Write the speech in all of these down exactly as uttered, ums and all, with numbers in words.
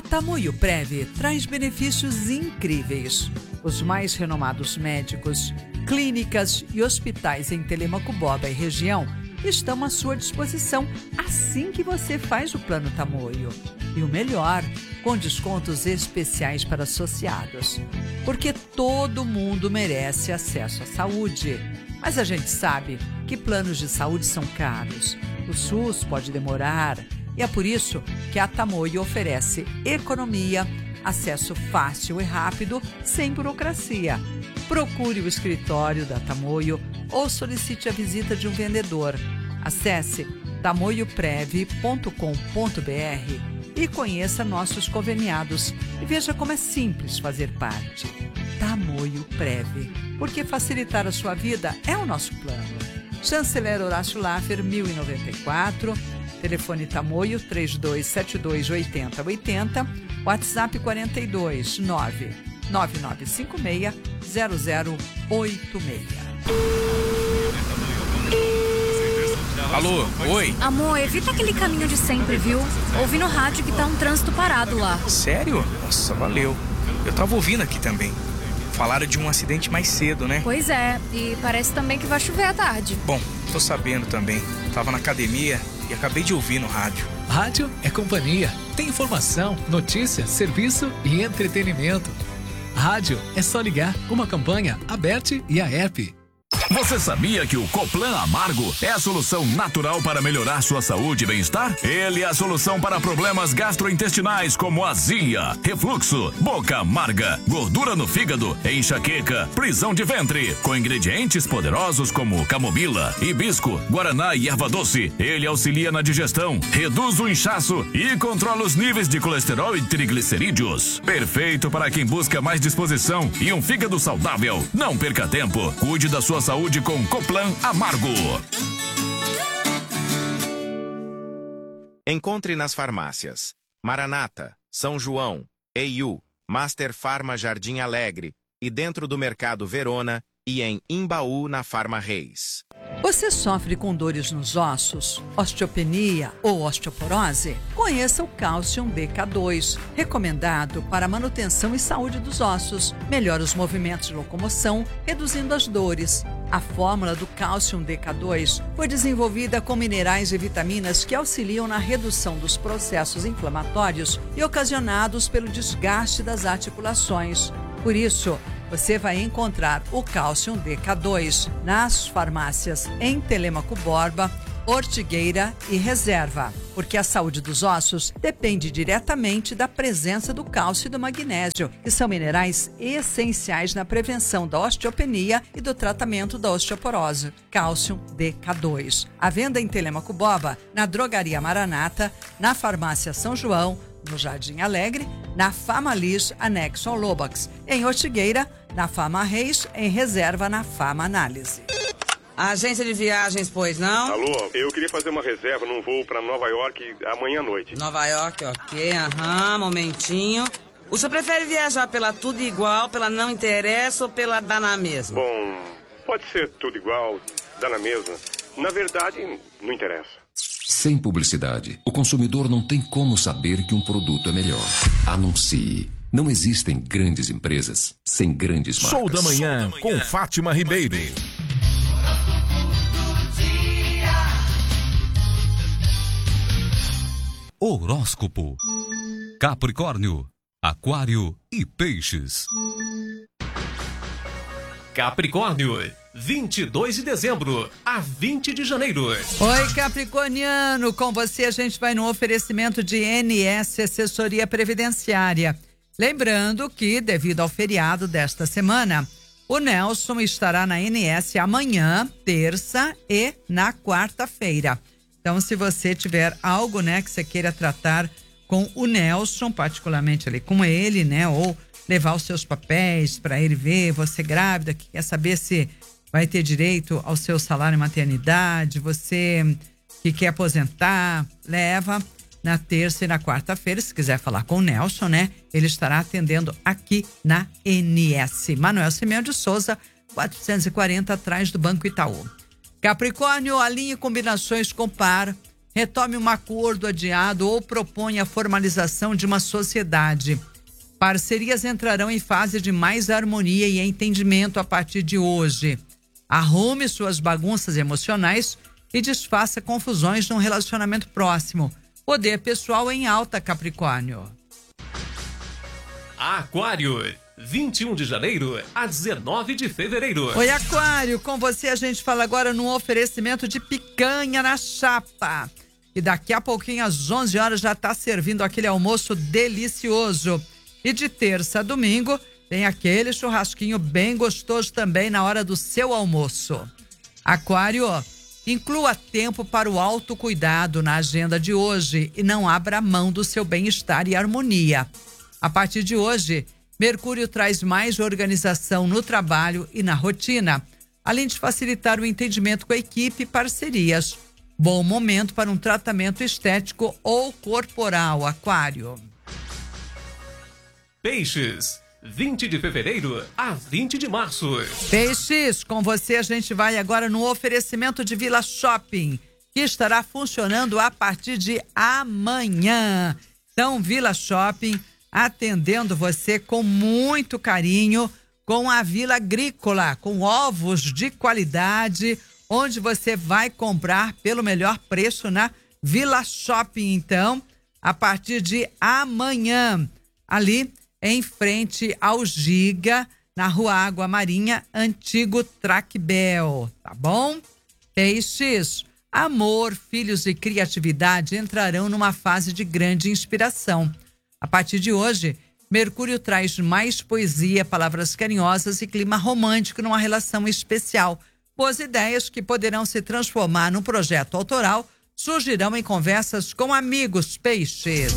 Tamoio Prev traz benefícios incríveis. Os mais renomados médicos, clínicas e hospitais em Telêmaco Borba e região estão à sua disposição assim que você faz o plano Tamoio. E o melhor, com descontos especiais para associados. Porque todo mundo merece acesso à saúde. Mas a gente sabe que planos de saúde são caros. O SUS pode demorar. E é por isso que a Tamoio oferece economia, acesso fácil e rápido, sem burocracia. Procure o escritório da Tamoio ou solicite a visita de um vendedor. Acesse tamoio prev ponto com ponto b r e conheça nossos conveniados e veja como é simples fazer parte. Tamoio Prev, porque facilitar a sua vida é o nosso plano. Chanceler Horácio Laffer, mil e noventa e quatro, telefone Tamoio três dois sete dois oito zero oito zero, WhatsApp quarenta e dois nove nove nove cinco seis zero zero oito seis. Alô, oi? Amor, evita aquele caminho de sempre, viu? Ouvi no rádio que tá um trânsito parado lá. Sério? Nossa, valeu. Eu tava ouvindo aqui também. Falaram de um acidente mais cedo, né? Pois é, e parece também que vai chover à tarde. Bom, tô sabendo também. Tava na academia e acabei de ouvir no rádio. Rádio é companhia. Tem informação, notícia, serviço e entretenimento. Rádio é só ligar. Uma campanha, a Bert e a app. Você sabia que o Coplan Amargo é a solução natural para melhorar sua saúde e bem-estar? Ele é a solução para problemas gastrointestinais como azia, refluxo, boca amarga, gordura no fígado, enxaqueca, prisão de ventre. Com ingredientes poderosos como camomila, hibisco, guaraná e erva doce, ele auxilia na digestão, reduz o inchaço e controla os níveis de colesterol e triglicerídeos. Perfeito para quem busca mais disposição e um fígado saudável. Não perca tempo, cuide da sua saúde com Coplan Amargo. Encontre nas farmácias Maranata, São João, E U, Master Farma Jardim Alegre e dentro do Mercado Verona e em Imbaú na Farma Reis. Você sofre com dores nos ossos, osteopenia ou osteoporose? Conheça o Cálcium D K dois, recomendado para manutenção e saúde dos ossos. Melhora os movimentos de locomoção, reduzindo as dores. A fórmula do Cálcium D K dois foi desenvolvida com minerais e vitaminas que auxiliam na redução dos processos inflamatórios e ocasionados pelo desgaste das articulações. Por isso, você vai encontrar o Cálcium D K dois nas farmácias em Telêmaco Borba, Ortigueira e Reserva, porque a saúde dos ossos depende diretamente da presença do cálcio e do magnésio, que são minerais essenciais na prevenção da osteopenia e do tratamento da osteoporose. Cálcium D K dois. À venda em Telêmaco Borba, na Drogaria Maranata, na Farmácia São João, no Jardim Alegre, na Famalis, anexo ao Lobax, em Ortigueira, na Fama Reis, em Reserva, na Fama Análise. Agência de viagens, pois não? Alô, eu queria fazer uma reserva num voo para Nova York amanhã à noite. Nova York, ok, aham, momentinho. O senhor prefere viajar pela tudo igual, pela não interessa ou pela dá na mesma? Bom, pode ser tudo igual, dá na mesma. Na verdade, não interessa. Sem publicidade, o consumidor não tem como saber que um produto é melhor. Anuncie. Não existem grandes empresas sem grandes marcas. Show da manhã com Fátima Ribeiro. Horóscopo. Capricórnio, Aquário e Peixes. Capricórnio, vinte e dois de dezembro a vinte de janeiro. Oi, capricorniano, com você a gente vai no oferecimento de N S Assessoria Previdenciária. Lembrando que, devido ao feriado desta semana, o Nelson estará na N S amanhã, terça e na quarta-feira. Então, se você tiver algo, né, que você queira tratar com o Nelson, particularmente ali com ele, né, ou levar os seus papéis para ele ver, você grávida, que quer saber se vai ter direito ao seu salário maternidade, você que quer aposentar, leva na terça e na quarta-feira, se quiser falar com o Nelson, né, ele estará atendendo aqui na N S. Manuel Simeão de Souza, quatrocentos e quarenta, atrás do Banco Itaú. Capricórnio, alinhe combinações com par retome um acordo adiado ou proponha a formalização de uma sociedade. Parcerias entrarão em fase de mais harmonia e entendimento a partir de hoje. Arrume suas bagunças emocionais e desfaça confusões num relacionamento próximo. Poder pessoal em alta, Capricórnio. Aquário, vinte e um de janeiro a dezenove de fevereiro. Oi, Aquário, com você a gente fala agora no oferecimento de picanha na chapa. E daqui a pouquinho, às onze horas, já está servindo aquele almoço delicioso. E de terça a domingo, tem aquele churrasquinho bem gostoso também na hora do seu almoço. Aquário, inclua tempo para o autocuidado na agenda de hoje e não abra mão do seu bem-estar e harmonia. A partir de hoje, Mercúrio traz mais organização no trabalho e na rotina, além de facilitar o entendimento com a equipe e parcerias. Bom momento para um tratamento estético ou corporal, Aquário. Peixes, vinte de fevereiro a vinte de março. Peixes, com você a gente vai agora no oferecimento de Vila Shopping, que estará funcionando a partir de amanhã. Então, Vila Shopping atendendo você com muito carinho, com a Vila Agrícola, com ovos de qualidade, onde você vai comprar pelo melhor preço na Vila Shopping, então, a partir de amanhã, ali em frente ao Giga, na Rua Água Marinha, antigo Tracbel, tá bom? Peixes, amor, filhos e criatividade entrarão numa fase de grande inspiração. A partir de hoje, Mercúrio traz mais poesia, palavras carinhosas e clima romântico numa relação especial. Boas ideias que poderão se transformar num projeto autoral surgirão em conversas com amigos, peixes.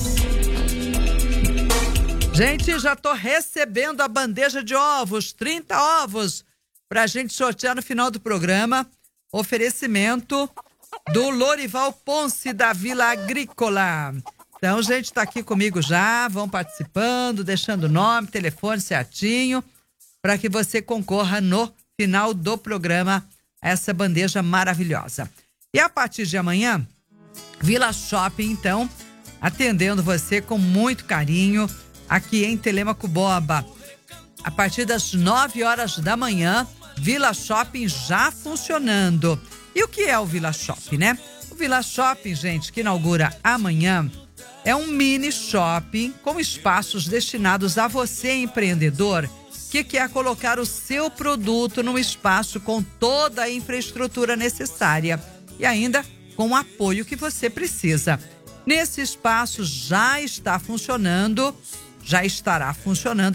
Gente, já tô recebendo a bandeja de ovos, trinta ovos, pra gente sortear no final do programa. Oferecimento do Lorival Ponce da Vila Agrícola. Então, gente, tá aqui comigo já, vão participando, deixando nome, telefone certinho, para que você concorra no final do programa a essa bandeja maravilhosa. E a partir de amanhã, Vila Shopping, então, atendendo você com muito carinho, aqui em Telêmaco Borba. A partir das nove horas da manhã, Vila Shopping já funcionando. E o que é o Vila Shopping, né? O Vila Shopping, gente, que inaugura amanhã, é um mini shopping com espaços destinados a você, empreendedor, que quer colocar o seu produto num espaço com toda a infraestrutura necessária e ainda com o apoio que você precisa. Nesse espaço já está funcionando, já estará funcionando